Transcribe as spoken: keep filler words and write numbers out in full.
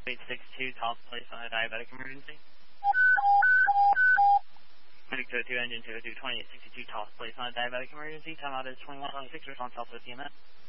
eight six two, Tulsa, place on a diabetic emergency. Medic two oh two, engine two oh two, twenty-eight sixty-two, Tulsa, place on a diabetic emergency. Timeout is twenty-one twenty-six, response Alpha T M S.